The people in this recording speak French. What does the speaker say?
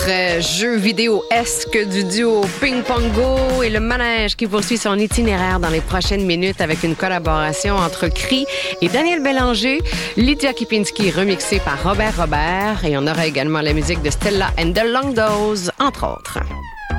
Très jeu vidéo-esque du duo Ping Pongo et le manège qui poursuit son itinéraire dans les prochaines minutes avec une collaboration entre Cri et Daniel Bélanger, Lydia Kipinski remixée par Robert et on aura également la musique de Stella and the Long Dose, entre autres.